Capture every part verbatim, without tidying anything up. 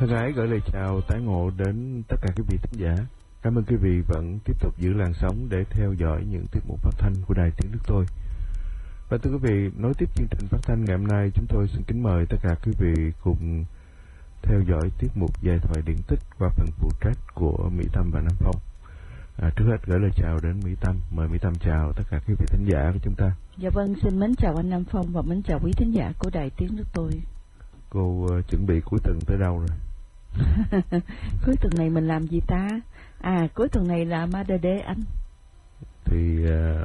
Thân ái gửi lời chào tái ngộ đến tất cả quý vị thính giả. Cảm ơn quý vị vẫn tiếp tục giữ làn sóng để theo dõi những tiết mục phát thanh của Đài Tiếng Nước Tôi. Và thưa quý vị, nối tiếp chương trình phát thanh ngày hôm nay, chúng tôi xin kính mời tất cả quý vị cùng theo dõi tiết mục Giai thoại điển tích qua phần phụ trách của Mỹ Tâm và Nam Phong. À, trước hết gửi lời chào đến Mỹ Tâm. Mời Mỹ Tâm chào tất cả quý vị thính giả của chúng ta. Dạ vâng, xin mến chào anh Nam Phong và mến chào quý thính giả của Đài Tiếng Nước Tôi. Cô uh, chuẩn bị cuối tuần tới đâu rồi? Cuối tuần này mình làm gì ta? À, cuối tuần này là ma đê đê anh. Thì uh,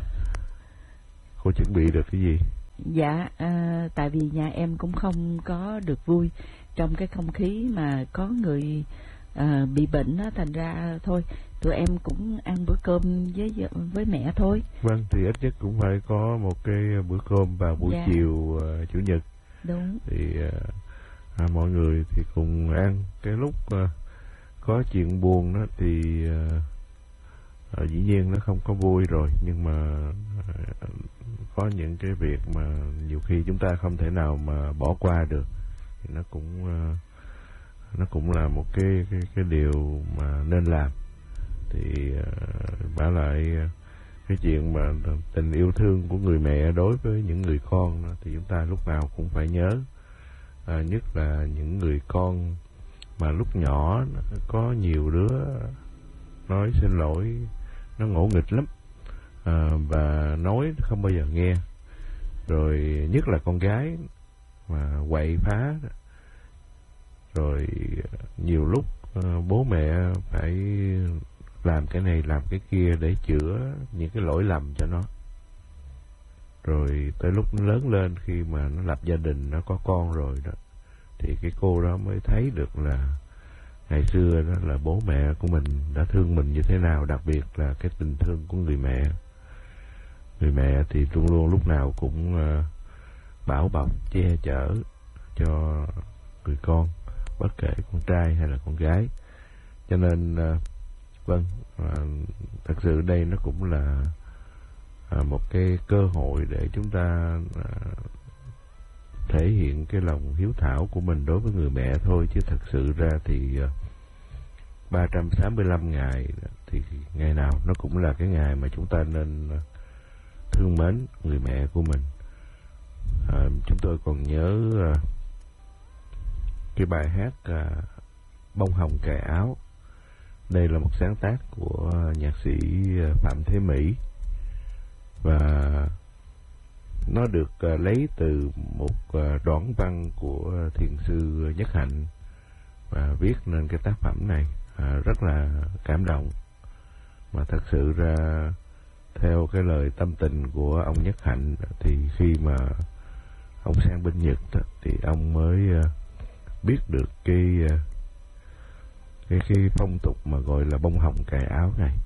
cô chuẩn bị được cái gì? Dạ, à, tại vì nhà em cũng không có được vui trong cái không khí mà có người à, bị bệnh á, thành ra thôi tụi em cũng ăn bữa cơm với với mẹ thôi. Vâng, thì ít nhất cũng phải có một cái bữa cơm vào buổi dạ. chiều uh, chủ nhật. Đúng. Thì uh, à, mọi người thì cùng ăn. Cái lúc uh, có chuyện buồn đó thì uh, uh, dĩ nhiên nó không có vui rồi, nhưng mà uh, có những cái việc mà nhiều khi chúng ta không thể nào mà bỏ qua được, thì nó cũng uh, nó cũng là một cái cái cái điều mà nên làm. Thì uh, bảo lại uh, cái chuyện mà tình yêu thương của người mẹ đối với những người con đó, thì chúng ta lúc nào cũng phải nhớ. À, nhất là những người con mà lúc nhỏ có nhiều đứa nói xin lỗi, nó ngỗ nghịch lắm, à, và nói không bao giờ nghe. Rồi nhất là con gái mà quậy phá, rồi nhiều lúc uh, bố mẹ phải làm cái này làm cái kia để chữa những cái lỗi lầm cho nó. Rồi tới lúc nó lớn lên, khi mà nó lập gia đình, nó có con rồi đó, thì cái cô đó mới thấy được là ngày xưa đó là bố mẹ của mình đã thương mình như thế nào, đặc biệt là cái tình thương của người mẹ. Người mẹ thì luôn luôn lúc nào cũng uh, bảo bọc, che chở cho người con, bất kể con trai hay là con gái. Cho nên uh, vâng, uh, thật sự đây nó cũng là À, một cái cơ hội để chúng ta à, thể hiện cái lòng hiếu thảo của mình đối với người mẹ thôi. Chứ thật sự ra thì à, ba trăm sáu mươi lăm ngày thì ngày nào nó cũng là cái ngày mà chúng ta nên à, thương mến người mẹ của mình. à, Chúng tôi còn nhớ à, cái bài hát à, Bông hồng cài áo. Đây là một sáng tác của nhạc sĩ Phạm Thế Mỹ, và nó được uh, lấy từ một uh, đoạn văn của thiền sư Nhất Hạnh, và viết nên cái tác phẩm này uh, rất là cảm động. Mà thật sự ra theo cái lời tâm tình của ông Nhất Hạnh, thì khi mà ông sang bên Nhật đó, thì ông mới uh, biết được cái, uh, cái cái phong tục mà gọi là bông hồng cài áo này.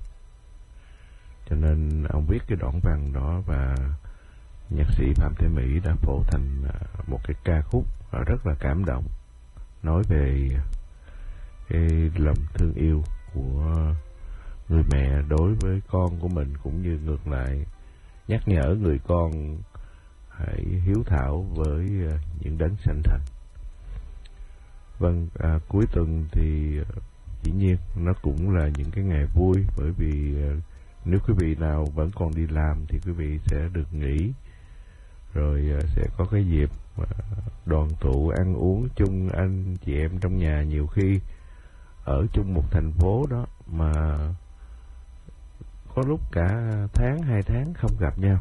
Cho nên ông viết cái đoạn văn đó, và nhạc sĩ Phạm Thế Mỹ đã phổ thành một cái ca khúc rất là cảm động, nói về cái lòng thương yêu của người mẹ đối với con của mình, cũng như ngược lại nhắc nhở người con hãy hiếu thảo với những đấng sanh thành. Vâng, à, cuối tuần thì dĩ nhiên nó cũng là những cái ngày vui, bởi vì nếu quý vị nào vẫn còn đi làm thì quý vị sẽ được nghỉ, rồi sẽ có cái dịp đoàn tụ ăn uống chung anh chị em trong nhà. Nhiều khi ở chung một thành phố đó mà có lúc cả tháng, hai tháng không gặp nhau.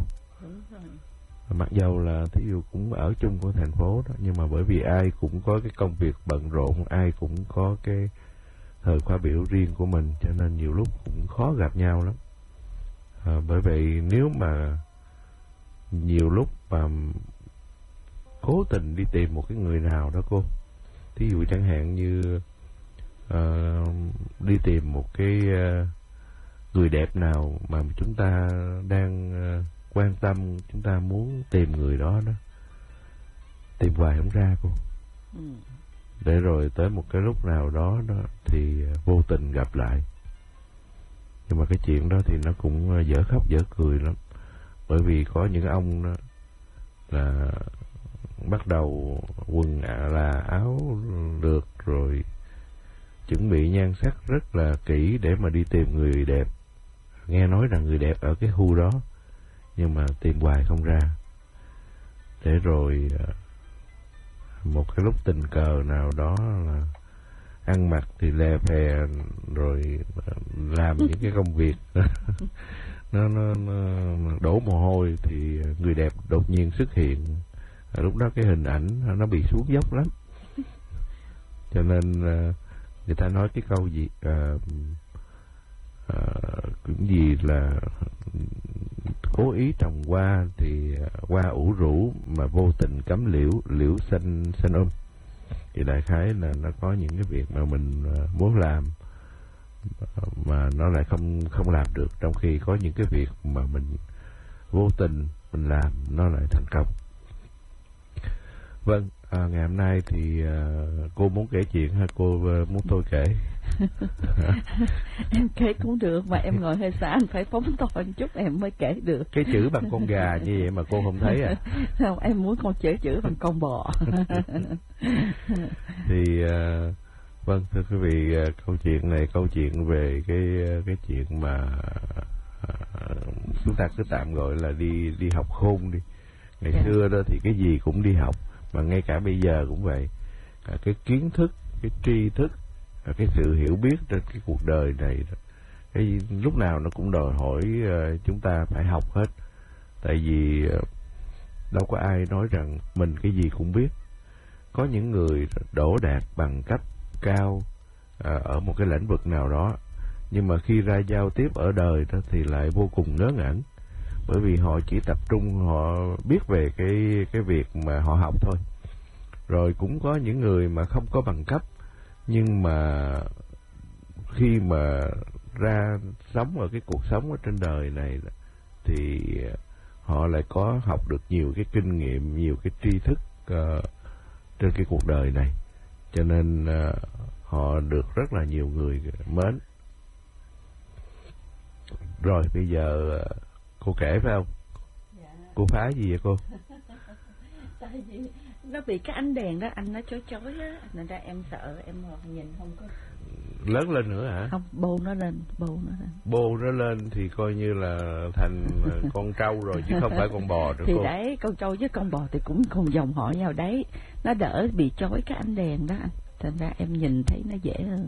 Mặc dầu là thí dụ cũng ở chung của thành phố đó, nhưng mà bởi vì ai cũng có cái công việc bận rộn, ai cũng có cái thời khóa biểu riêng của mình, cho nên nhiều lúc cũng khó gặp nhau lắm. À, bởi vậy nếu mà nhiều lúc mà cố tình đi tìm một cái người nào đó cô, thí dụ chẳng hạn như uh, đi tìm một cái uh, người đẹp nào mà chúng ta đang uh, quan tâm, chúng ta muốn tìm người đó đó, tìm hoài không ra cô. ừ. Để rồi tới một cái lúc nào đó, đó thì uh, vô tình gặp lại. Nhưng mà cái chuyện đó thì nó cũng dở khóc dở cười lắm. Bởi vì có những ông đó là bắt đầu quần là áo lượt, rồi nhan sắc rất là kỹ để mà đi tìm người đẹp. Nghe nói rằng người đẹp ở cái khu đó, nhưng mà tìm hoài không ra. Để rồi một cái lúc tình cờ nào đó là ăn mặc thì lè phè, rồi làm những cái công việc nó, nó, nó đổ mồ hôi, thì người đẹp đột nhiên xuất hiện. Lúc đó cái hình ảnh nó bị xuống dốc lắm. Cho nên người ta nói cái câu gì à, à, cũng gì là cố ý trồng hoa thì hoa ủ rũ, mà vô tình cắm liễu, liễu xanh xanh um. Thì đại khái là nó có những cái việc mà mình muốn làm mà nó lại không không làm được, trong khi có những cái việc mà mình vô tình mình làm nó lại thành công. Vâng, à, ngày hôm nay thì à, cô muốn kể chuyện hay cô muốn tôi kể? Em kể cũng được, mà em ngồi hơi xa, anh phải phóng to một chút em mới kể được. Cái chữ bằng con gà như vậy mà cô không thấy à? Không, em muốn con chữ chữ bằng con bò. Thì à, vâng, thưa quý vị, à, câu chuyện này câu chuyện về cái cái chuyện mà à, chúng ta cứ tạm gọi là đi đi học khôn đi. Ngày yeah. xưa đó thì cái gì cũng đi học, mà ngay cả bây giờ cũng vậy. À, cái kiến thức, cái tri thức, à, cái sự hiểu biết trên cái cuộc đời này, cái lúc nào nó cũng đòi hỏi uh, chúng ta phải học hết. Tại vì uh, đâu có ai nói rằng mình cái gì cũng biết. Có những người đỗ đạt bằng cấp cao uh, ở một cái lĩnh vực nào đó, nhưng mà khi ra giao tiếp ở đời đó thì lại vô cùng ngớ ngẩn, bởi vì họ chỉ tập trung họ biết về cái cái việc mà họ học thôi. Rồi cũng có những người mà không có bằng cấp, nhưng mà khi mà ra sống ở cái cuộc sống ở trên đời này thì họ lại có học được nhiều cái kinh nghiệm, nhiều cái tri thức uh, trên cái cuộc đời này, cho nên uh, họ được rất là nhiều người mến. Rồi bây giờ uh, cô kể phải không? Dạ. Cô phá gì vậy cô? Tại vì nó bị cái ánh đèn đó anh nó chói chói á, nên ra em sợ em nhìn không có. Lớn lên nữa hả? Không, bô nó lên, bô nó lên. Bô nó lên thì coi như là thành con trâu rồi chứ không phải con bò nữa thì cô. Thì đấy, con trâu với con bò thì cũng cùng dòng họ nhau đấy, nó đỡ bị chói cái ánh đèn đó anh, thành ra em nhìn thấy nó dễ hơn.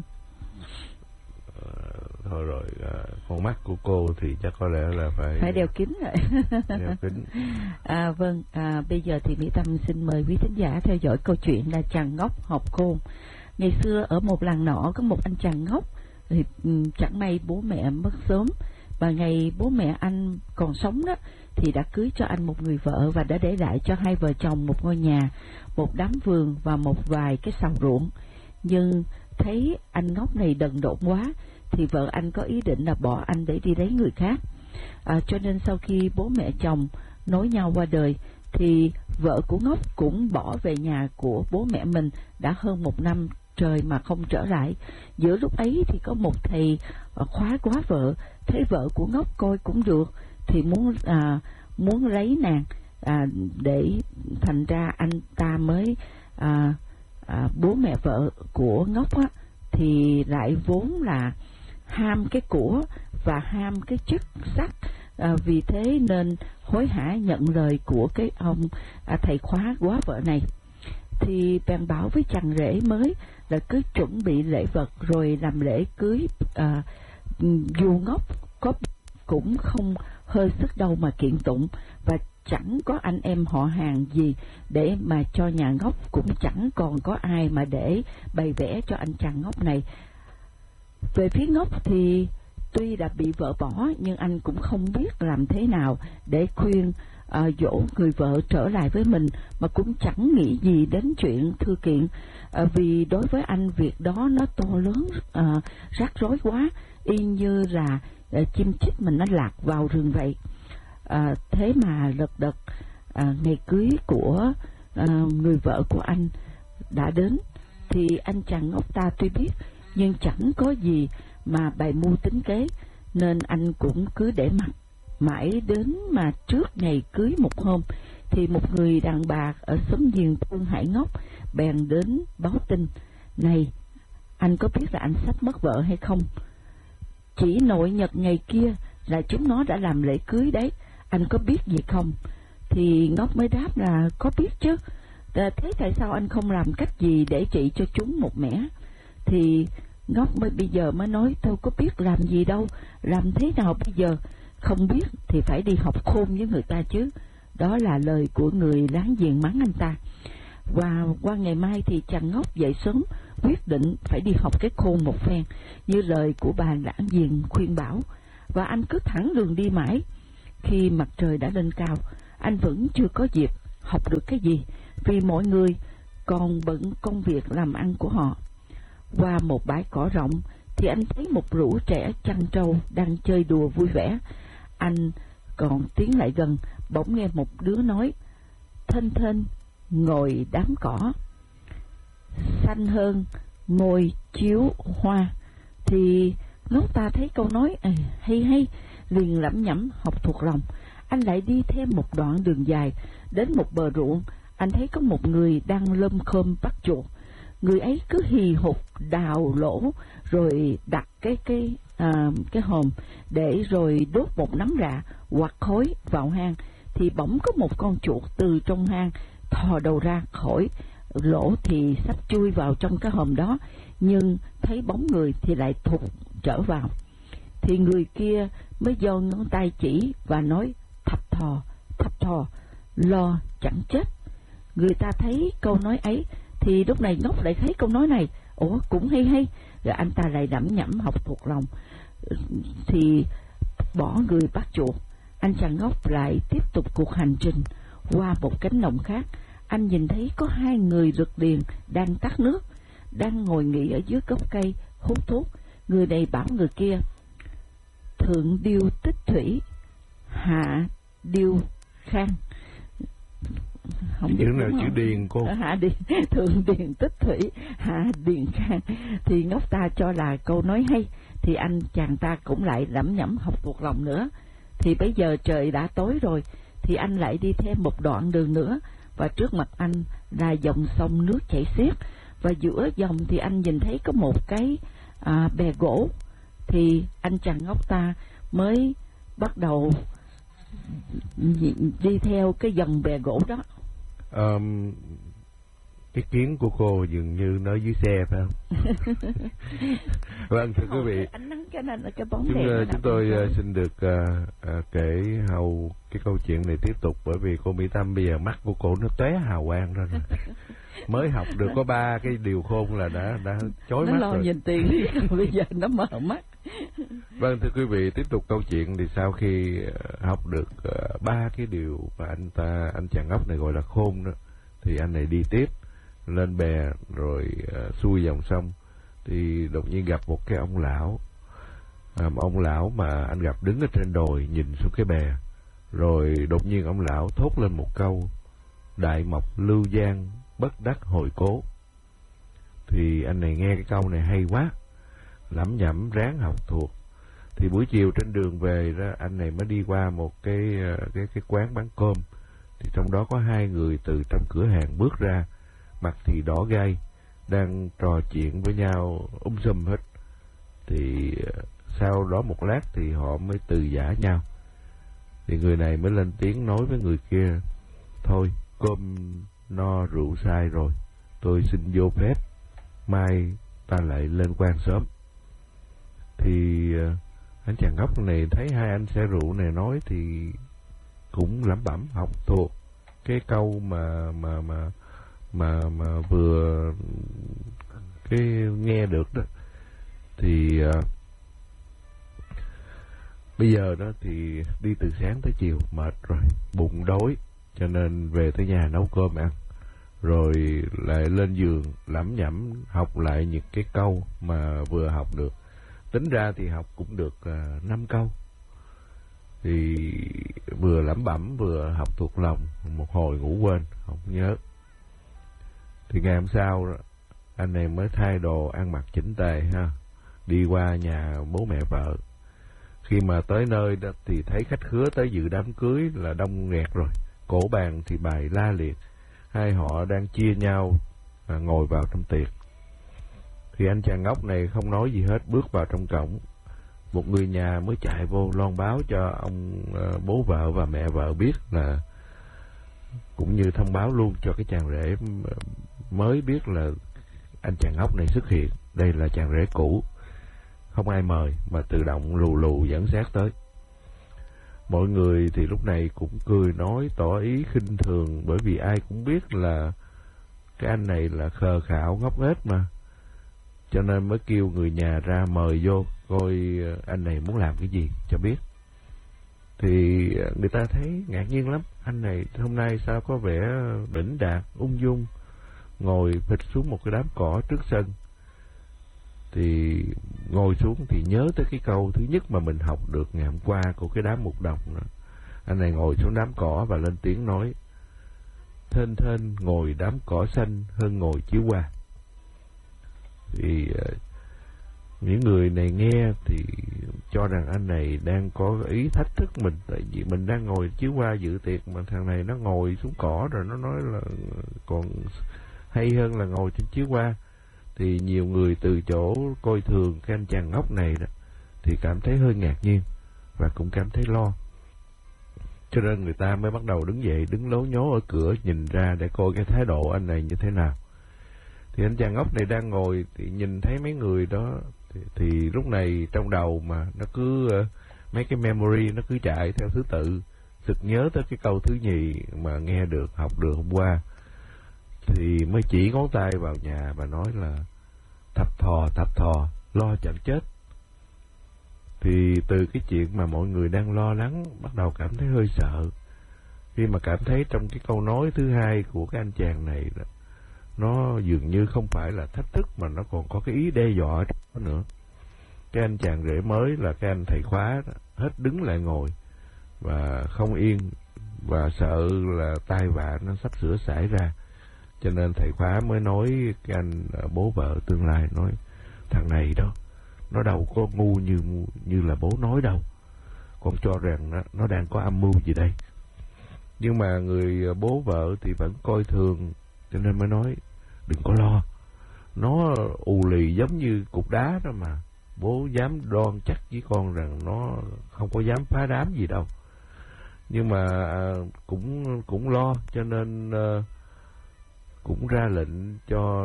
Thôi rồi, à, con mắt của cô thì chắc có lẽ là phải phải đeo kính rồi. Đeo kính. À, vâng, à, bây giờ thì Mỹ Tâm xin mời quý thính giả theo dõi câu chuyện là Chàng Ngốc Học Khôn. Ngày xưa ở một làng nọ có một anh chàng ngốc, thì chẳng may bố mẹ mất sớm, và ngày bố mẹ anh còn sống đó thì đã cưới cho anh một người vợ và đã để lại cho hai vợ chồng một ngôi nhà, một đám vườn và một vài cái sào ruộng. Nhưng thấy anh ngốc này đần độn quá thì vợ anh có ý định là bỏ anh để đi lấy người khác. À, cho nên sau khi bố mẹ chồng nối nhau qua đời thì vợ của ngốc cũng bỏ về nhà của bố mẹ mình đã hơn một năm trời mà không trở lại. Giữa lúc ấy thì có một thầy khóa quá vợ, thấy vợ của ngốc coi cũng được thì muốn à, muốn lấy nàng, à, để thành ra anh ta mới à, à, bố mẹ vợ của ngốc á thì lại vốn là ham cái của và ham cái chức sắc, à, vì thế nên hối hả nhận lời của cái ông à, thầy khóa quá vợ này. Thì bèn bảo với chàng rể mới là cứ chuẩn bị lễ vật rồi làm lễ cưới. À, dù ngốc có cũng không hơi sức đâu mà kiện tụng, và chẳng có anh em họ hàng gì để mà cho nhà ngốc, cũng chẳng còn có ai mà để bày vẽ cho anh chàng ngốc này. Về phía ngốc thì tuy đã bị vợ bỏ, nhưng anh cũng không biết làm thế nào để khuyên à, dỗ người vợ trở lại với mình, mà cũng chẳng nghĩ gì đến chuyện thư kiện, à, vì đối với anh việc đó nó to lớn, à, rắc rối quá, y như là à, chim chích mình nó lạc vào rừng vậy. À, thế mà lật đật à, ngày cưới của à, người vợ của anh đã đến, thì anh chàng ngốc ta tuy biết nhưng chẳng có gì mà bày mưu tính kế, nên anh cũng cứ để mặc. Mãi đến mà trước ngày cưới một hôm thì một người đàn bà ở xóm giềng thôn Hải Ngốc bèn đến báo tin: này, anh có biết là anh sắp mất vợ hay không? Chỉ nội nhật ngày kia là chúng nó đã làm lễ cưới đấy, anh có biết gì không? Thì Ngốc mới đáp là có biết chứ. Thế tại sao anh không làm cách gì để trị cho chúng một mẻ? Thì Ngốc mới bây giờ mới nói tôi có biết làm gì đâu, làm thế nào bây giờ? Không biết thì phải đi học khôn với người ta chứ. Đó là lời của người láng giềng mắng anh ta. Và qua ngày mai thì chàng Ngốc dậy sớm, quyết định phải đi học cái khôn một phen, như lời của bà láng giềng khuyên bảo. Và anh cứ thẳng đường đi mãi. Khi mặt trời đã lên cao, anh vẫn chưa có dịp học được cái gì, vì mọi người còn bận công việc làm ăn của họ. Qua một bãi cỏ rộng thì anh thấy một rủ trẻ chăn trâu đang chơi đùa vui vẻ. Anh còn tiến lại gần, bỗng nghe một đứa nói: "Thênh thênh ngồi đám cỏ, xanh hơn ngồi chiếu hoa." Thì Ngốc ta thấy câu nói à, hay hay, liền lẩm nhẩm học thuộc lòng. Anh lại đi thêm một đoạn đường dài, đến một bờ ruộng, anh thấy có một người đang lơm khơm bắt chuột. Người ấy cứ hì hục đào lỗ, rồi đặt cái cái à, cái hòm để rồi đốt một nắm rạ hoặc khói vào hang. Thì bỗng có một con chuột từ trong hang thò đầu ra khỏi lỗ, thì sắp chui vào trong cái hòm đó, nhưng thấy bóng người thì lại thụt trở vào. Thì người kia mới giơ ngón tay chỉ và nói: "Thập thò, thập thò, lo chẳng chết." Người ta thấy câu nói ấy thì lúc này Ngốc lại thấy câu nói này, ủa cũng hay hay, rồi anh ta lại đẩm nhẩm học thuộc lòng, thì bỏ người bắt chuột. Anh chàng Ngốc lại tiếp tục cuộc hành trình. Qua một cánh đồng khác, anh nhìn thấy có hai người rực điền đang tắt nước, đang ngồi nghỉ ở dưới gốc cây hút thuốc. Người này bảo người kia: "Thượng điêu tích thủy, hạ điêu khang." Không chữ nào chữ điền cô? Hạ điền, thượng điền tích thủy, hạ điền khang. Thì Ngốc ta cho là câu nói hay, thì anh chàng ta cũng lại lẩm nhẩm học thuộc lòng nữa. Thì bây giờ trời đã tối rồi, thì anh lại đi thêm một đoạn đường nữa, và trước mặt anh là dòng sông nước chảy xiết, và giữa dòng thì anh nhìn thấy có một cái à, bè gỗ. Thì anh chàng Ngốc ta mới bắt đầu đi theo cái dòng bè gỗ đó. Um, cái kiến của cô dường như nó dưới xe phải không? Vâng, thưa quý vị, ánh nắng cho nên là cái bóng chúng, đèn chúng tôi uh, xin được uh, uh, kể hầu cái câu chuyện này tiếp tục, bởi vì cô Mỹ Tâm bây giờ mắt của cô nó tóe hào quang ra rồi. Mới học được có ba cái điều khôn là đã đã chói nó mắt lo rồi. Nhìn tiền bây giờ nó mở mắt. Vâng, thưa quý vị, tiếp tục câu chuyện. Thì sau khi học được ba uh, cái điều mà anh ta anh chàng Ngốc này gọi là khôn đó, thì anh này đi tiếp lên bè rồi uh, xuôi dòng sông. Thì đột nhiên gặp một cái ông lão, à, một ông lão mà anh gặp đứng ở trên đồi nhìn xuống cái bè. Rồi đột nhiên ông lão thốt lên một câu: "Đại mộc lưu giang, bất đắc hồi cố." Thì anh này nghe cái câu này hay quá, lẩm nhẩm ráng học thuộc. Thì buổi chiều trên đường về đó, anh này mới đi qua một cái cái cái quán bán cơm. Thì trong đó có hai người từ trong cửa hàng bước ra, mặt thì đỏ gai, đang trò chuyện với nhau um sùm hết. Thì sau đó một lát thì họ mới từ giã nhau. Thì người này mới lên tiếng nói với người kia: "Thôi, cơm no rượu sai rồi, tôi xin vô phép, mai ta lại lên quan sớm." Thì anh chàng Ngốc này thấy hai anh xe rượu này nói thì cũng lẩm bẩm học thuộc cái câu mà mà mà mà mà vừa cái nghe được đó. Thì uh, bây giờ đó thì đi từ sáng tới chiều mệt rồi, bụng đói, cho nên về tới nhà nấu cơm ăn, rồi lại lên giường lẩm nhẩm học lại những cái câu mà vừa học được. Tính ra thì học cũng được uh, năm câu. Thì vừa lẩm bẩm vừa học thuộc lòng, một hồi ngủ quên, không nhớ. Thì ngày hôm sau anh này mới thay đồ ăn mặc chỉnh tề ha, đi qua nhà bố mẹ vợ. Khi mà tới nơi đó thì thấy khách khứa tới dự đám cưới là đông nghẹt rồi, cổ bàn thì bày la liệt, hai họ đang chia nhau à, ngồi vào trong tiệc. Thì anh chàng ngốc này không nói gì hết, bước vào trong cổng. Một người nhà mới chạy vô loan báo cho ông uh, bố vợ và mẹ vợ biết, là cũng như thông báo luôn cho cái chàng rể mới biết là anh chàng ngốc này xuất hiện. Đây là chàng rể cũ, không ai mời mà tự động lù lù dẫn xác tới. Mọi người thì lúc này cũng cười nói tỏ ý khinh thường, bởi vì ai cũng biết là cái anh này là khờ khạo ngốc nghếch mà, cho nên mới kêu người nhà ra mời vô coi anh này muốn làm cái gì cho biết. Thì người ta thấy ngạc nhiên lắm, anh này hôm nay sao có vẻ đỉnh đạt, ung dung, ngồi phịch xuống một cái đám cỏ trước sân. Thì ngồi xuống thì nhớ tới cái câu thứ nhất mà mình học được ngày hôm qua của cái đám mục đồng nữa. Anh này ngồi xuống đám cỏ và lên tiếng nói: thênh thênh ngồi đám cỏ xanh hơn ngồi chiếu hoa. Thì uh, những người này nghe thì cho rằng anh này đang có ý thách thức mình, tại vì mình đang ngồi chiếu hoa dự tiệc mà thằng này nó ngồi xuống cỏ rồi nó nói là còn hay hơn là ngồi trên chiếu hoa. Thì nhiều người từ chỗ coi thường cái anh chàng ngốc này đó thì cảm thấy hơi ngạc nhiên và cũng cảm thấy lo, cho nên người ta mới bắt đầu đứng dậy, đứng lố nhố ở cửa nhìn ra để coi cái thái độ anh này như thế nào. Thì anh chàng ngốc này đang ngồi thì nhìn thấy mấy người đó thì, thì lúc này trong đầu mà nó cứ uh, mấy cái memory nó cứ chạy theo thứ tự, sực nhớ tới cái câu thứ nhì mà nghe được, học được hôm qua, thì mới chỉ ngón tay vào nhà và nói là thập thò thập thò lo chẳng chết. Thì từ cái chuyện mà mọi người đang lo lắng bắt đầu cảm thấy hơi sợ, khi mà cảm thấy trong cái câu nói thứ hai của cái anh chàng này đó, nó dường như không phải là thách thức mà nó còn có cái ý đe dọa đó nữa. Cái anh chàng rể mới là cái anh thầy khóa đó, hết đứng lại ngồi và không yên, và sợ là tai vạ nó sắp sửa xảy ra, cho nên thầy khóa mới nói cái anh bố vợ tương lai, nói thằng này đó nó đâu có ngu như như là bố nói đâu, con cho rằng nó, nó đang có âm mưu gì đây. Nhưng mà người bố vợ thì vẫn coi thường, cho nên mới nói đừng có lo, nó ù lì giống như cục đá đó mà, bố dám đoan chắc với con rằng nó không có dám phá đám gì đâu. Nhưng mà à, cũng cũng lo, cho nên à, cũng ra lệnh cho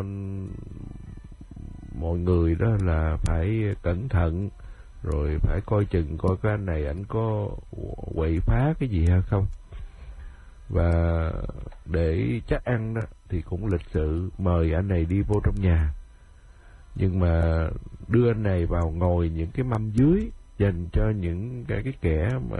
mọi người đó là phải cẩn thận, rồi phải coi chừng coi cái anh này ảnh có quậy phá cái gì hay không. Và để chắc ăn đó thì cũng lịch sự mời anh này đi vô trong nhà, nhưng mà đưa anh này vào ngồi những cái mâm dưới dành cho những cái, cái kẻ mà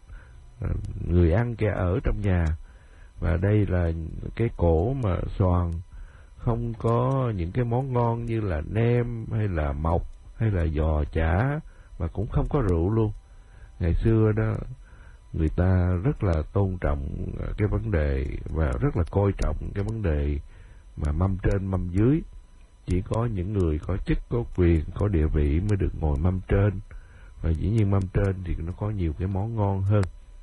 người ăn kẻ ở trong nhà. Và đây là cái cổ mà xoàn, không có những cái món ngon như là nem hay là mọc hay là giò chả, mà cũng không có rượu luôn. Ngày xưa đó người ta rất là tôn trọng cái vấn đề và rất là coi trọng cái vấn đề mà mâm trên mâm dưới. Chỉ có những người có chức, có quyền, có địa vị mới được ngồi mâm trên, và dĩ nhiên mâm trên thì nó có nhiều cái món ngon hơn.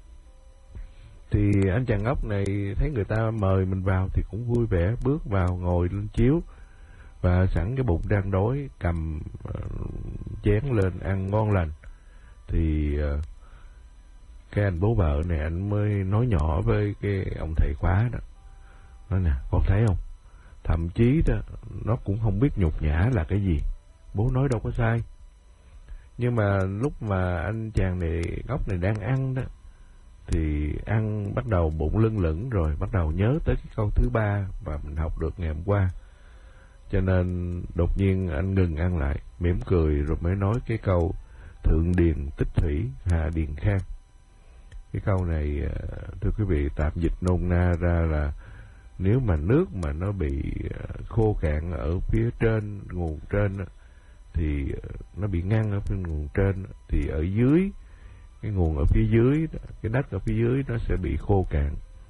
Thì anh chàng ngốc này thấy người ta mời mình vào thì cũng vui vẻ bước vào ngồi lên chiếu, và sẵn cái bụng đang đói cầm uh, chén lên ăn ngon lành. Thì uh, cái anh bố vợ này anh mới nói nhỏ với cái ông thầy khóa đó, nói nè con thấy không, thậm chí đó nó cũng không biết nhục nhã là cái gì, bố nói đâu có sai. Nhưng mà lúc mà anh chàng này ngốc này đang ăn đó thì ăn bắt đầu bụng lưng lửng rồi, bắt đầu nhớ tới cái câu thứ ba mà mình học được ngày hôm qua, cho nên đột nhiên anh ngừng ăn lại, mỉm cười rồi mới nói cái câu thượng điền tích thủy hạ điền khang. Cái câu này thưa quý vị tạm dịch nôm na ra là nếu mà nước mà nó bị khô cạn ở phía trên, nguồn trên thì nó bị ngăn ở phía nguồn trên, thì ở dưới cái nguồn ở phía dưới, cái đất ở phía dưới nó sẽ bị khô cạn.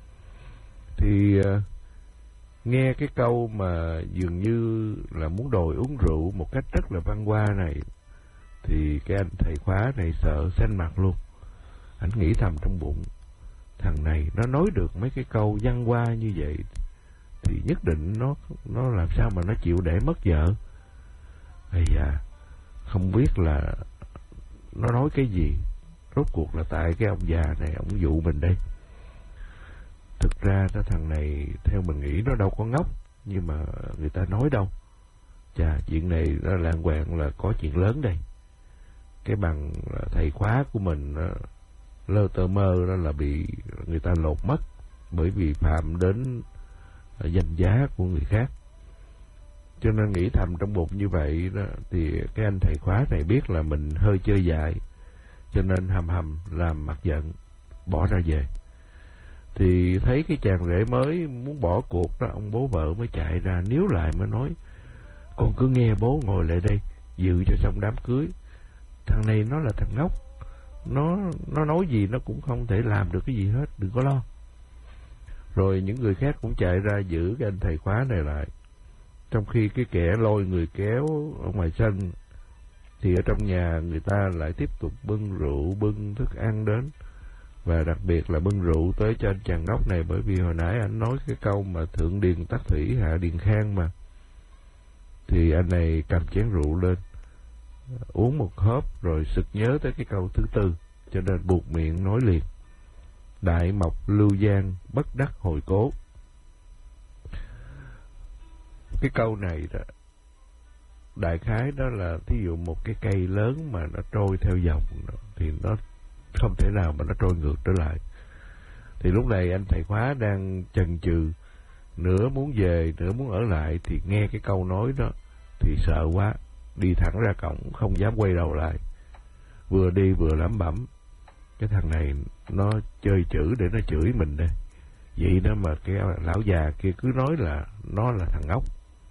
Thì uh, nghe cái câu mà dường như là muốn đòi uống rượu một cách rất là văn hoa này, thì cái anh thầy khóa này sợ xanh mặt luôn. Anh nghĩ thầm trong bụng, thằng này nó nói được mấy cái câu văn hoa như vậy thì nhất định nó nó làm sao mà nó chịu để mất vợ. Ây da, không biết là nó nói cái gì, rốt cuộc là tại cái ông già này ông dụ mình đây. Thực ra đó, thằng này theo mình nghĩ nó đâu có ngốc nhưng mà người ta nói đâu. Chà, chuyện này nó lạng quạng là có chuyện lớn đây. Cái bằng thầy khóa của mình đó, lơ tơ mơ đó là bị người ta lột mất bởi vì phạm đến danh giá của người khác. Cho nên nghĩ thầm trong bụng như vậy đó, thì cái anh thầy khóa này biết là mình hơi chơi dại, cho nên hầm hầm làm mặt giận bỏ ra về. Thì thấy cái chàng rể mới muốn bỏ cuộc đó, ông bố vợ mới chạy ra níu lại mới nói: con cứ nghe bố ngồi lại đây dự cho xong đám cưới. Thằng này nó là thằng ngốc, nó nó nói gì nó cũng không thể làm được cái gì hết, đừng có lo. Rồi những người khác cũng chạy ra giữ cái anh thầy khóa này lại. Trong khi cái kẻ lôi người kéo ở ngoài sân thì ở trong nhà người ta lại tiếp tục bưng rượu, bưng thức ăn đến. Và đặc biệt là bưng rượu tới cho anh chàng ngốc này, bởi vì hồi nãy anh nói cái câu mà thượng điền tắc thủy hạ điền khang mà. Thì anh này cầm chén rượu lên uống một hớp rồi sực nhớ tới cái câu thứ tư, cho nên buộc miệng nói liền: đại mộc lưu giang bất đắc hồi cố. Cái câu này đó, đại khái đó là thí dụ một cái cây lớn mà nó trôi theo dòng thì nó không thể nào mà nó trôi ngược trở lại. Thì lúc này anh thầy khóa đang chần chừ, nửa muốn về nửa muốn ở lại, thì nghe cái câu nói đó thì sợ quá, đi thẳng ra cổng không dám quay đầu lại. Vừa đi vừa lẩm bẩm: cái thằng này nó chơi chữ để nó chửi mình đây. Vậy đó mà cái lão già kia cứ nói là nó là thằng ngốc.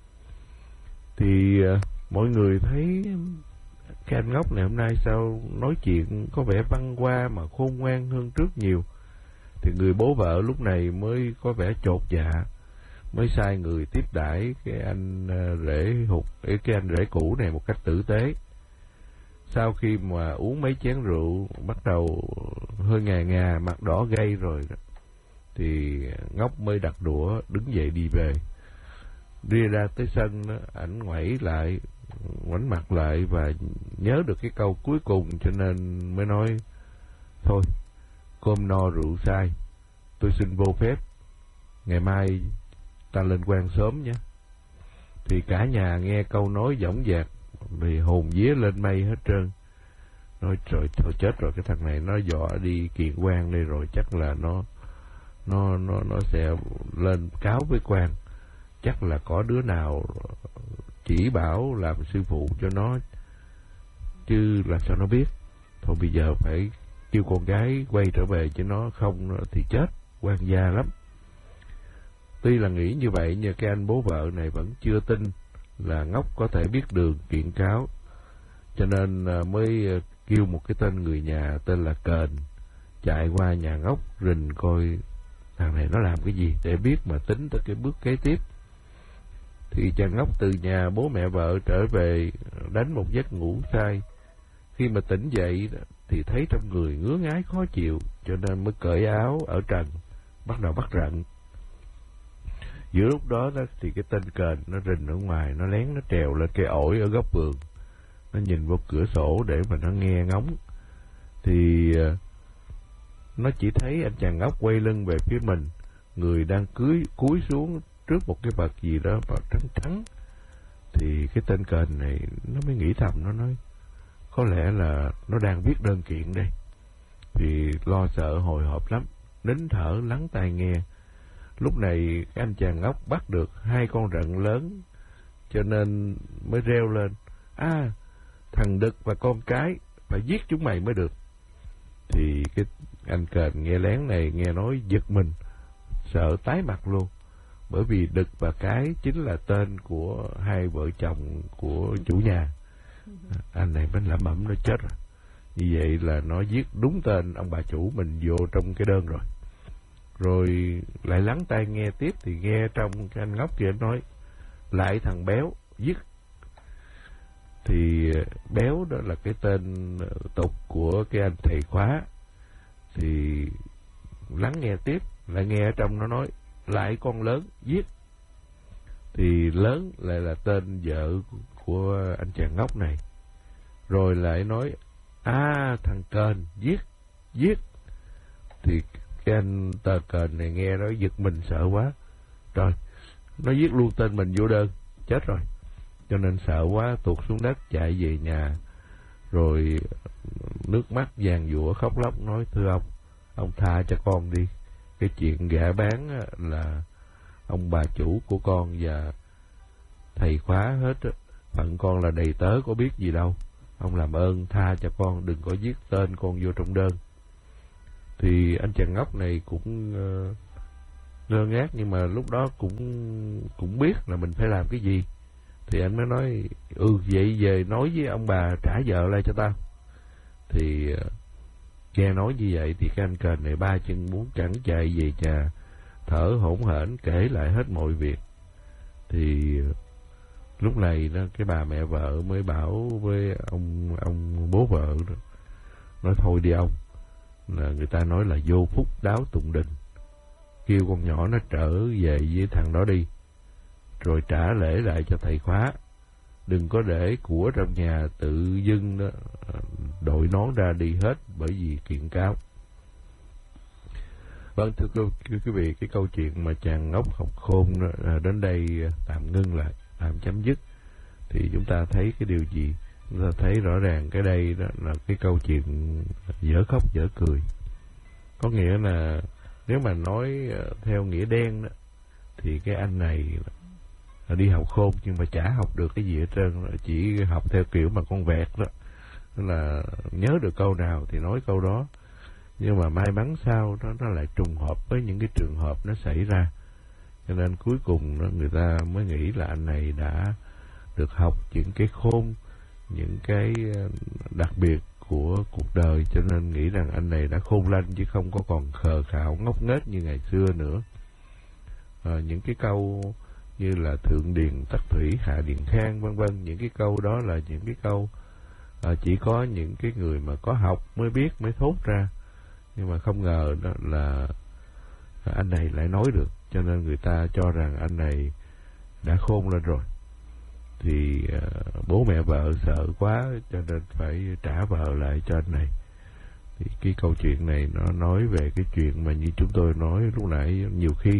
Thì uh, mọi người thấy cái anh ngốc này hôm nay sao nói chuyện có vẻ văn hoa mà khôn ngoan hơn trước nhiều. Thì người bố vợ lúc này mới có vẻ chột dạ, mới sai người tiếp đãi cái anh rể hụt cái anh rể cũ này một cách tử tế. Sau khi mà uống mấy chén rượu bắt đầu hơi ngà ngà, mặt đỏ gay rồi đó, thì ngốc mới đặt đũa đứng dậy đi về. Đi ra tới sân đó, ảnh ngoẩy lại, ngoảnh mặt lại và nhớ được cái câu cuối cùng, cho nên mới nói: thôi, cơm no rượu say, tôi xin vô phép, ngày mai ta lên quan sớm nhé. Thì cả nhà nghe câu nói dõng dạc thì hồn vía lên mây hết trơn. Nói trời, thôi chết rồi, cái thằng này nó dọa đi kiện quan đây rồi, chắc là nó nó nó nó sẽ lên cáo với quan, chắc là có đứa nào chỉ bảo làm sư phụ cho nó chứ làm sao nó biết. Thôi bây giờ phải kêu con gái quay trở về chứ nó không thì chết, quan gia lắm. Tuy là nghĩ như vậy nhưng cái anh bố vợ này vẫn chưa tin là ngốc có thể biết đường kiện cáo, cho nên mới kêu một cái tên người nhà tên là Kền chạy qua nhà ngốc rình coi thằng này nó làm cái gì để biết mà tính tới cái bước kế tiếp. Thì chàng ngốc từ nhà bố mẹ vợ trở về đánh một giấc ngủ say. Khi mà tỉnh dậy thì thấy trong người ngứa ngáy khó chịu, cho nên mới cởi áo ở trần bắt đầu bắt rận. Giữa lúc đó, đó thì cái tên Kền nó rình ở ngoài, nó lén nó trèo lên cây ổi ở góc vườn, nó nhìn vào cửa sổ để mà nó nghe ngóng. Thì nó chỉ thấy anh chàng ngốc quay lưng về phía mình, người đang cưới cúi xuống trước một cái vật gì đó và trắng trắng. Thì cái tên Kền này nó mới nghĩ thầm, nó nói có lẽ là nó đang viết đơn kiện đây. Thì lo sợ hồi hộp lắm, nín thở lắng tai nghe. Lúc này cái anh chàng ngốc bắt được hai con rận lớn, cho nên mới reo lên: à, thằng Đực và con cái, phải giết chúng mày mới được. Thì cái anh Kền nghe lén này nghe nói giật mình, sợ tái mặt luôn, bởi vì Đực và cái chính là tên của hai vợ chồng của chủ nhà. Anh này mới lẩm bẩm, nó chết rồi, như vậy là nó viết đúng tên ông bà chủ mình vô trong cái đơn rồi. Rồi lại lắng tai nghe tiếp thì nghe trong cái anh ngốc kia nói: lại thằng Béo giết. Thì Béo đó là cái tên tục của cái anh thầy khóa. Thì lắng nghe tiếp lại nghe ở trong nó nói: lại con Lớn giết. Thì Lớn lại là tên vợ của anh chàng ngốc này. Rồi lại nói, à thằng Kền, giết, giết. Thì cái anh tờ Kền này nghe nói giật mình sợ quá. Trời, nó giết luôn tên mình vô đơn, chết rồi. Cho nên sợ quá tuột xuống đất chạy về nhà. Rồi nước mắt giàn giụa khóc lóc nói, thưa ông, ông tha cho con đi. Cái chuyện gã bán là ông bà chủ của con và thầy khóa hết, phận con là đầy tớ có biết gì đâu. Ông làm ơn tha cho con, đừng có viết tên con vô trong đơn. Thì anh chàng ngốc này cũng uh, ngơ ngác, nhưng mà lúc đó cũng cũng biết là mình phải làm cái gì. Thì anh mới nói, ừ vậy về nói với ông bà trả vợ lại cho tao. Thì uh, nghe nói như vậy thì cái anh Kền này ba chân muốn cẳng chạy về nhà, thở hổn hển kể lại hết mọi việc. Thì uh, lúc này đó, cái bà mẹ vợ mới bảo với ông ông bố vợ đó, nói thôi đi ông, là người ta nói là vô phúc đáo tụng đình, kêu con nhỏ nó trở về với thằng đó đi, rồi trả lễ lại cho thầy khóa, đừng có để của trong nhà tự dưng đó đội nón ra đi hết bởi vì kiện cáo. Vâng, thưa quý vị, cái câu chuyện mà chàng ngốc học khôn đó, đến đây tạm ngưng lại, tạm chấm dứt. Thì chúng ta thấy cái điều gì? Chúng ta thấy rõ ràng cái đây đó là cái câu chuyện dở khóc dở cười. Có nghĩa là nếu mà nói theo nghĩa đen đó, thì cái anh này là đi học khôn nhưng mà chả học được cái gì hết trơn, chỉ học theo kiểu mà con vẹt đó, là nhớ được câu nào thì nói câu đó. Nhưng mà may mắn sao đó nó lại trùng hợp với những cái trường hợp nó xảy ra, cho nên cuối cùng đó, người ta mới nghĩ là anh này đã được học những cái khôn, những cái đặc biệt của cuộc đời, cho nên nghĩ rằng anh này đã khôn lanh chứ không có còn khờ khạo ngốc nghếch như ngày xưa nữa. À, những cái câu như là thượng điền tắc thủy hạ điền khang vân vân, những cái câu đó là những cái câu à, chỉ có những cái người mà có học mới biết, mới thốt ra. Nhưng mà không ngờ đó là anh này lại nói được, cho nên người ta cho rằng anh này đã khôn lên rồi. Thì uh, bố mẹ vợ sợ quá cho nên phải trả vợ lại cho anh này. Thì cái câu chuyện này nó nói về cái chuyện mà như chúng tôi nói lúc nãy, nhiều khi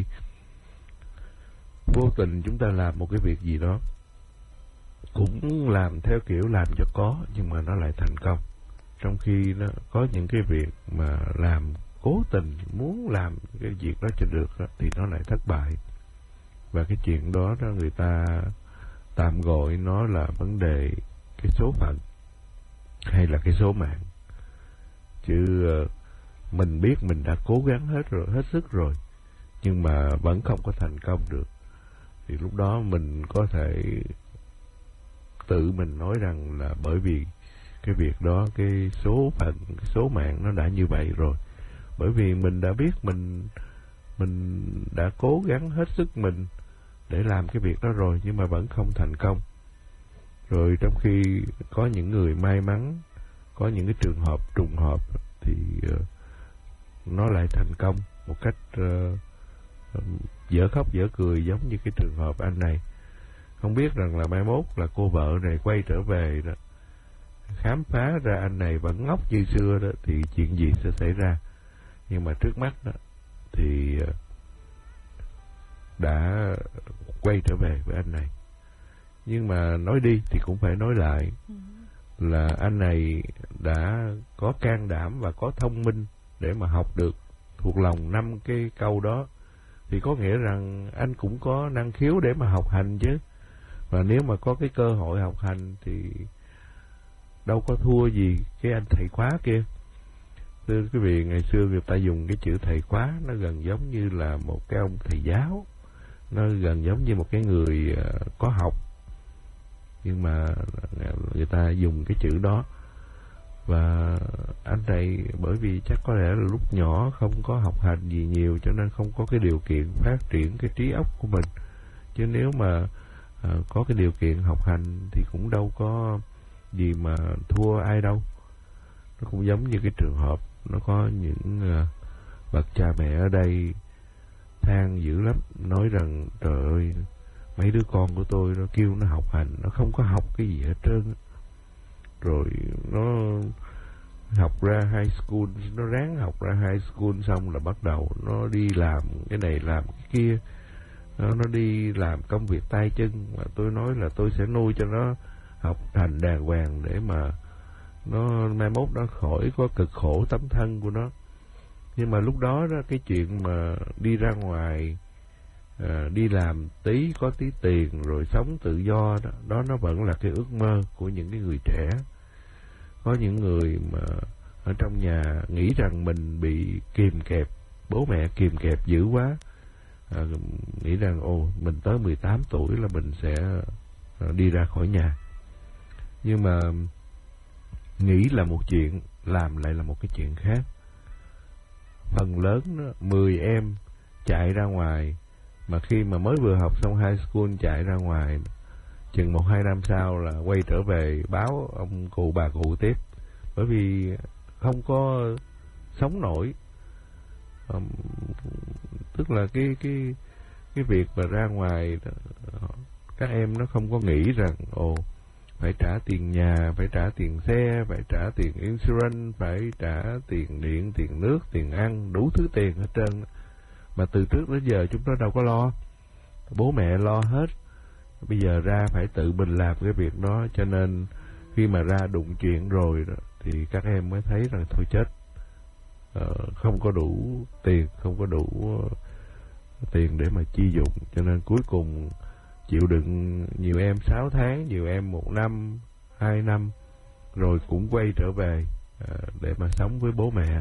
vô tình chúng ta làm một cái việc gì đó cũng làm theo kiểu làm cho có, nhưng mà nó lại thành công. Trong khi nó có những cái việc mà làm cố tình muốn làm cái việc đó cho được đó, thì nó lại thất bại. Và cái chuyện đó đó người ta tạm gọi nó là vấn đề cái số phận hay là cái số mạng. Chứ mình biết mình đã cố gắng hết rồi, hết sức rồi, nhưng mà vẫn không có thành công được, thì lúc đó mình có thể tự mình nói rằng là bởi vì cái việc đó, cái số phận, cái số mạng nó đã như vậy rồi. Bởi vì mình đã biết mình mình đã cố gắng hết sức mình để làm cái việc đó rồi, nhưng mà vẫn không thành công. Rồi trong khi có những người may mắn, có những cái trường hợp trùng hợp thì uh, nó lại thành công một cách uh, dở khóc dở cười, giống như cái trường hợp anh này. Không biết rằng là mai mốt là cô vợ này quay trở về đó, khám phá ra anh này vẫn ngốc như xưa đó, thì chuyện gì sẽ xảy ra. Nhưng mà trước mắt đó thì đã quay trở về với anh này. Nhưng mà nói đi thì cũng phải nói lại, là anh này đã có can đảm và có thông minh để mà học được thuộc lòng năm cái câu đó, thì có nghĩa rằng anh cũng có năng khiếu để mà học hành chứ. Và nếu mà có cái cơ hội học hành thì đâu có thua gì cái anh thầy khóa kia. Thưa quý vị, ngày xưa người ta dùng cái chữ thầy khóa, nó gần giống như là một cái ông thầy giáo, nó gần giống như một cái người có học, nhưng mà người ta dùng cái chữ đó. Và anh này bởi vì chắc có lẽ là lúc nhỏ không có học hành gì nhiều, cho nên không có cái điều kiện phát triển cái trí óc của mình. Chứ nếu mà à, có cái điều kiện học hành thì cũng đâu có gì mà thua ai đâu. Nó cũng giống như cái trường hợp nó có những à, bậc cha mẹ ở đây than dữ lắm, nói rằng trời ơi, mấy đứa con của tôi nó kêu nó học hành, nó không có học cái gì hết trơn. Rồi nó học ra high school, nó ráng học ra high school xong là bắt đầu nó đi làm cái này làm cái kia, nó, nó đi làm công việc tay chân, mà tôi nói là tôi sẽ nuôi cho nó học hành đàng hoàng để mà nó mai mốt nó khỏi có cực khổ tấm thân của nó. Nhưng mà lúc đó đó, cái chuyện mà đi ra ngoài à, đi làm tí có tí tiền rồi sống tự do đó, đó nó vẫn là cái ước mơ của những cái người trẻ. Có những người mà ở trong nhà nghĩ rằng mình bị kìm kẹp, bố mẹ kìm kẹp dữ quá, à, nghĩ rằng ồ mình tới mười tám tuổi là mình sẽ đi ra khỏi nhà. Nhưng mà nghĩ là một chuyện, làm lại là một cái chuyện khác. Phần lớn đó, mười em chạy ra ngoài, mà khi mà mới vừa học xong high school chạy ra ngoài, chừng một hai năm sau là quay trở về báo ông cụ bà cụ tiếp, bởi vì không có sống nổi. Um, tức là cái cái cái việc mà ra ngoài, các em nó không có nghĩ rằng ồ phải trả tiền nhà, phải trả tiền xe, phải trả tiền insurance, phải trả tiền điện, tiền nước, tiền ăn, đủ thứ tiền hết trơn. Mà từ trước đến giờ chúng nó đâu có lo, bố mẹ lo hết. Bây giờ ra phải tự mình làm cái việc đó, cho nên khi mà ra đụng chuyện rồi đó, thì các em mới thấy rằng thôi chết, ờ, không có đủ tiền, không có đủ tiền để mà chi dụng, cho nên cuối cùng chịu đựng. Nhiều em sáu tháng, nhiều em một năm, hai năm, rồi cũng quay trở về à, để mà sống với bố mẹ.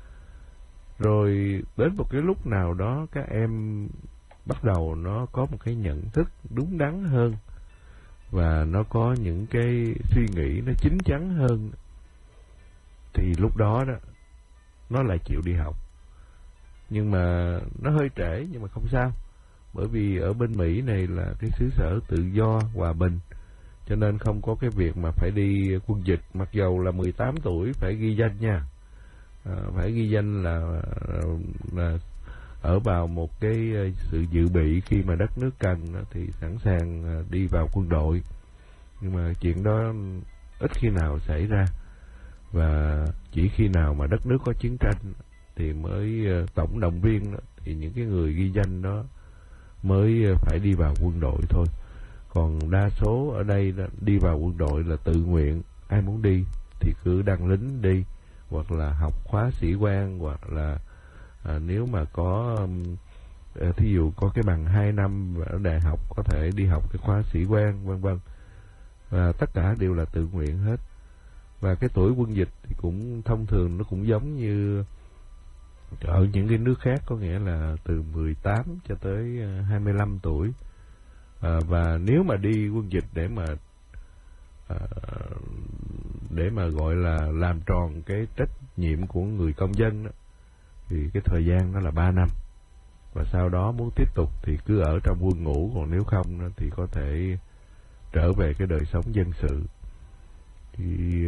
Rồi đến một cái lúc nào đó các em bắt đầu nó có một cái nhận thức đúng đắn hơn, và nó có những cái suy nghĩ nó chín chắn hơn, thì lúc đó đó nó lại chịu đi học. Nhưng mà nó hơi trễ, nhưng mà không sao, bởi vì ở bên Mỹ này là cái xứ sở tự do, hòa bình, cho nên không có cái việc mà phải đi quân dịch. Mặc dầu là mười tám tuổi phải ghi danh nha, à, phải ghi danh là, là ở vào một cái sự dự bị, khi mà đất nước cần thì sẵn sàng đi vào quân đội. Nhưng mà chuyện đó ít khi nào xảy ra, và chỉ khi nào mà đất nước có chiến tranh thì mới tổng động viên, thì những cái người ghi danh đó mới phải đi vào quân đội thôi. Còn đa số ở đây đi vào quân đội là tự nguyện, ai muốn đi thì cứ đăng lính đi, hoặc là học khóa sĩ quan, hoặc là à, nếu mà có à, thí dụ có cái bằng hai năm ở đại học có thể đi học cái khóa sĩ quan, vân vân. Và tất cả đều là tự nguyện hết. Và cái tuổi quân dịch thì cũng thông thường nó cũng giống như ở những cái nước khác, có nghĩa là từ mười tám cho tới hai mươi lăm tuổi. À, và nếu mà đi quân dịch để mà à, để mà gọi là làm tròn cái trách nhiệm của người công dân đó, thì cái thời gian đó là ba năm. Và sau đó muốn tiếp tục thì cứ ở trong quân ngũ, còn nếu không đó, thì có thể trở về cái đời sống dân sự. Thì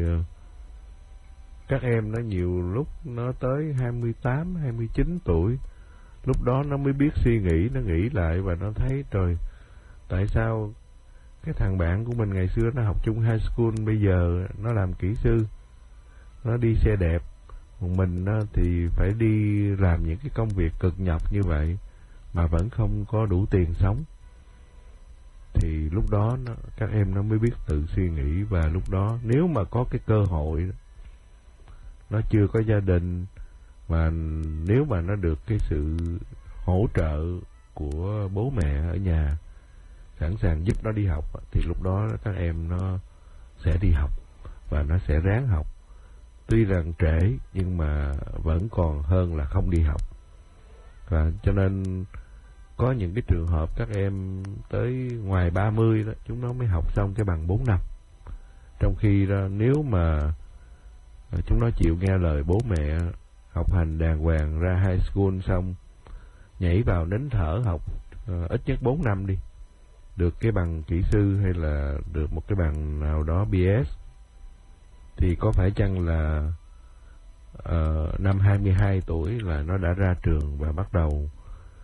các em nó nhiều lúc nó tới hai mươi tám, hai mươi chín tuổi, lúc đó nó mới biết suy nghĩ, nó nghĩ lại và nó thấy trời, tại sao cái thằng bạn của mình ngày xưa nó học chung high school, bây giờ nó làm kỹ sư, nó đi xe đẹp, còn mình nó thì phải đi làm những cái công việc cực nhọc như vậy mà vẫn không có đủ tiền sống. Thì lúc đó nó, các em nó mới biết tự suy nghĩ. Và lúc đó nếu mà có cái cơ hội, nó chưa có gia đình, mà nếu mà nó được cái sự hỗ trợ của bố mẹ ở nhà sẵn sàng giúp nó đi học, thì lúc đó các em nó sẽ đi học và nó sẽ ráng học. Tuy rằng trễ nhưng mà vẫn còn hơn là không đi học. Và cho nên có những cái trường hợp các em tới ngoài ba mươi đó, chúng nó mới học xong cái bằng bốn năm. Trong khi đó, nếu mà chúng nó chịu nghe lời bố mẹ, học hành đàng hoàng, ra high school xong nhảy vào nín thở học uh, ít nhất bốn năm đi, được cái bằng kỹ sư hay là được một cái bằng nào đó B S, thì có phải chăng là uh, năm hai mươi hai tuổi là nó đã ra trường và bắt đầu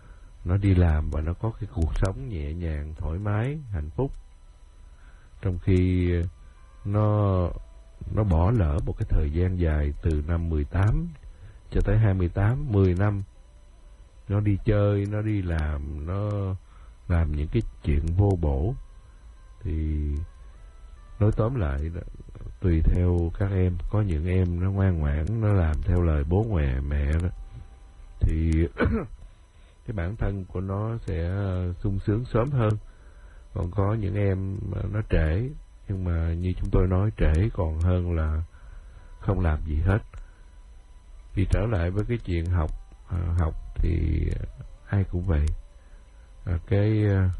nó đi làm và nó có cái cuộc sống nhẹ nhàng, thoải mái, hạnh phúc. Trong khi nó nó bỏ lỡ một cái thời gian dài từ năm mười tám cho tới hai mươi tám, mười năm. Nó đi chơi, nó đi làm, nó làm những cái chuyện vô bổ. Thì nói tóm lại, tùy theo các em, có những em nó ngoan ngoãn, nó làm theo lời bố mẹ mẹ đó, thì cái bản thân của nó sẽ sung sướng sớm hơn. Còn có những em nó trễ, nhưng mà như chúng tôi nói, trễ còn hơn là không làm gì hết. Thì trở lại với cái chuyện học, à, học thì ai cũng vậy. À, cái